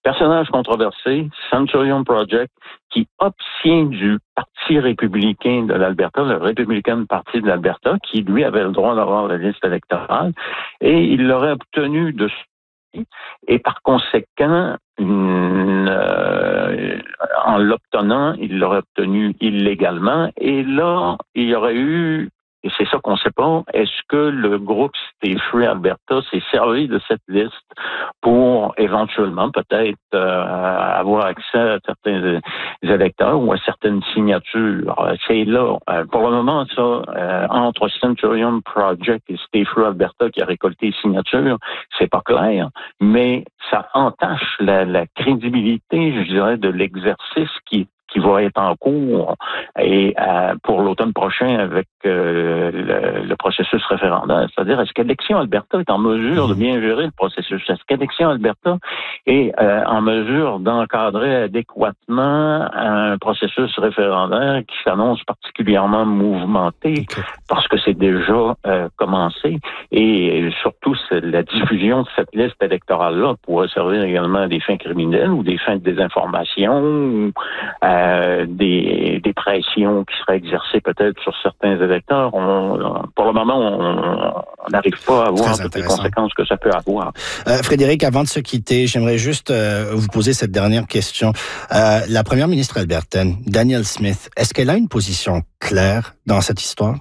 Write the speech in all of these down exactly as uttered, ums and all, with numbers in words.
Personnage controversé, Centurion Project, qui obtient du Parti républicain de l'Alberta, le Republican Party de l'Alberta, qui lui avait le droit d'avoir la liste électorale, et il l'aurait obtenu de et par conséquent, une, euh, en l'obtenant, il l'aurait obtenu illégalement. Et là, il y aurait eu, et c'est ça qu'on ne sait pas, est-ce que le groupe Stay Free Alberta s'est servi de cette liste pour éventuellement peut-être euh, avoir accès à certains électeurs ou à certaines signatures. C'est là, euh, pour le moment, ça, euh, entre Centurion Project et Stay Free Alberta qui a récolté les signatures, c'est pas clair, mais ça entache la, la crédibilité, je dirais, de l'exercice qui qui va être en cours et euh, pour l'automne prochain avec euh, le, le processus référendaire. C'est-à-dire, est-ce qu'Élections Alberta est en mesure de bien gérer le processus? Est-ce qu'Élections Alberta est euh, en mesure d'encadrer adéquatement un processus référendaire qui s'annonce particulièrement mouvementé okay. parce que c'est déjà euh, commencé et surtout la diffusion de cette liste électorale-là pourrait servir également à des fins criminelles ou des fins de désinformation ou euh, Euh, des, des pressions qui seraient exercées peut-être sur certains électeurs. On, pour le moment, on n'arrive pas à voir toutes les conséquences que ça peut avoir. Euh, Frédéric, avant de se quitter, j'aimerais juste euh, vous poser cette dernière question. Euh, la première ministre albertaine, Danielle Smith, est-ce qu'elle a une position claire dans cette histoire?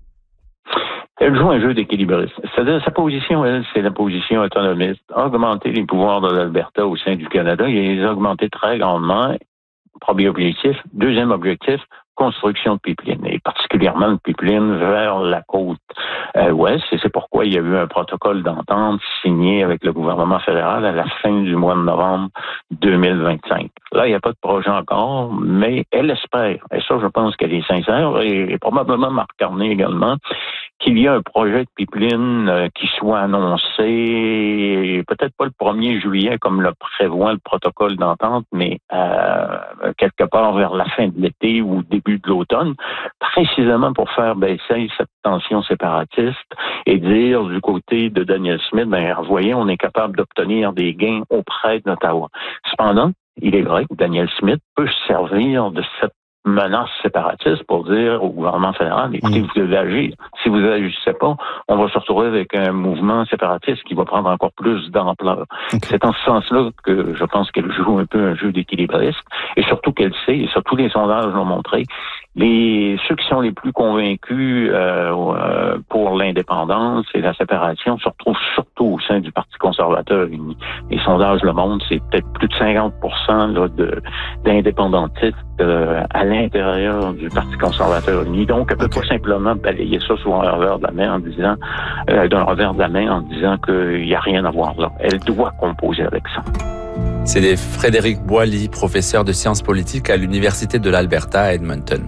Elle joue un jeu d'équilibriste. C'est-à-dire, sa position, elle, c'est la position autonomiste. Augmenter les pouvoirs de l'Alberta au sein du Canada, il les a augmentés très grandement. Premier objectif. Deuxième objectif, construction de pipeline, et particulièrement de pipeline vers la côte euh, ouest. Et c'est pourquoi il y a eu un protocole d'entente signé avec le gouvernement fédéral à la fin du mois de novembre deux mille vingt-cinq. Là, il n'y a pas de projet encore, mais elle espère, et ça, je pense qu'elle est sincère, et, et probablement Marc Carney également, qu'il y a un projet de pipeline euh, qui soit annoncé, peut-être pas le premier juillet comme le prévoit le protocole d'entente, mais euh, quelque part vers la fin de l'été ou début de l'automne, précisément pour faire baisser cette tension séparatiste et dire du côté de Danielle Smith, ben voyez, on est capable d'obtenir des gains auprès d'Ottawa. Cependant, il est vrai que Danielle Smith peut servir de cette menace séparatiste pour dire au gouvernement fédéral, écoutez, mmh. vous devez agir. Si vous n'agissez pas, on va se retrouver avec un mouvement séparatiste qui va prendre encore plus d'ampleur. Okay. C'est en ce sens-là que je pense qu'elle joue un peu un jeu d'équilibriste et surtout qu'elle sait, et surtout les sondages l'ont montré, les ceux qui sont les plus convaincus euh, pour l'indépendance et la séparation se retrouvent surtout au sein du Parti conservateur uni. Les sondages le montrent, c'est peut-être plus de cinquante pour cent là, de, d'indépendantistes euh, à l'intérieur du Parti conservateur uni. Donc, elle ne peut okay. pas simplement balayer ça sous un revers de la main en disant, euh, d'un revers de la main en disant qu'il n'y a rien à voir là. Elle doit composer avec ça. C'est Frédéric Boily, professeur de sciences politiques à l'Université de l'Alberta à Edmonton.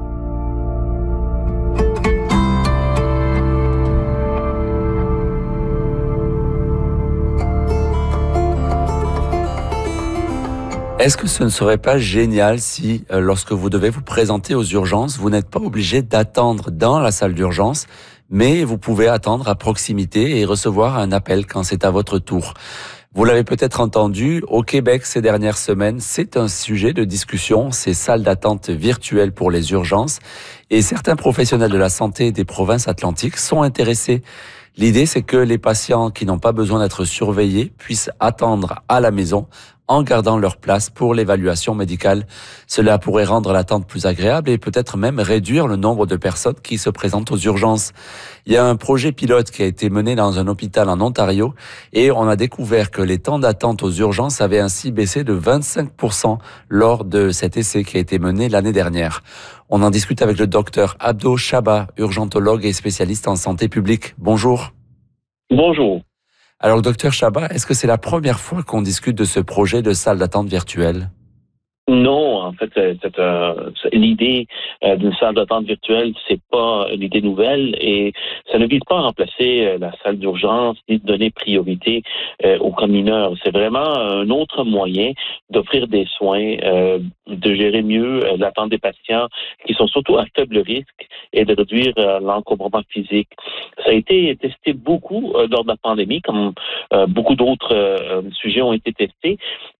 Est-ce que ce ne serait pas génial si, euh, lorsque vous devez vous présenter aux urgences, vous n'êtes pas obligé d'attendre dans la salle d'urgence, mais vous pouvez attendre à proximité et recevoir un appel quand c'est à votre tour? Vous l'avez peut-être entendu, au Québec ces dernières semaines, c'est un sujet de discussion, ces salles d'attente virtuelles pour les urgences, et certains professionnels de la santé des provinces atlantiques sont intéressés. L'idée, c'est que les patients qui n'ont pas besoin d'être surveillés puissent attendre à la maison en gardant leur place pour l'évaluation médicale. Cela pourrait rendre l'attente plus agréable et peut-être même réduire le nombre de personnes qui se présentent aux urgences. Il y a un projet pilote qui a été mené dans un hôpital en Ontario et on a découvert que les temps d'attente aux urgences avaient ainsi baissé de vingt-cinq pour cent lors de cet essai qui a été mené l'année dernière. On en discute avec le docteur Abdo Chaba, urgentologue et spécialiste en santé publique. Bonjour. Bonjour. Alors, docteur Chaba, est-ce que c'est la première fois qu'on discute de ce projet de salle d'attente virtuelle? Non, en fait, c'est, c'est, euh, c'est l'idée euh, d'une salle d'attente virtuelle, c'est pas une idée nouvelle et ça ne vise pas à remplacer euh, la salle d'urgence ni de donner priorité euh, aux cas mineurs. C'est vraiment un autre moyen d'offrir des soins, euh, de gérer mieux euh, l'attente des patients qui sont surtout à faible risque et de réduire euh, l'encombrement physique. Ça a été testé beaucoup euh, lors de la pandémie, comme euh, beaucoup d'autres euh, sujets ont été testés.